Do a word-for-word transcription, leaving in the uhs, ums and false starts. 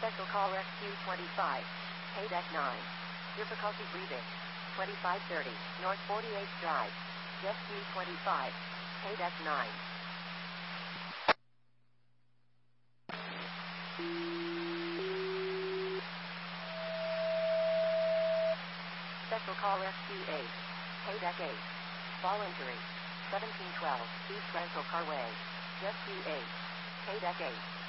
Special Call Rescue twenty-five. Paydeck nine. Difficulty breathing. twenty-five thirty, North forty-eighth Drive. Rescue twenty-five. Paydeck nine. Special Call Rescue eight. Paydeck eight. Fall injury. seventeen twelve, East Rental Car Way. Rescue eight. Paydeck eight.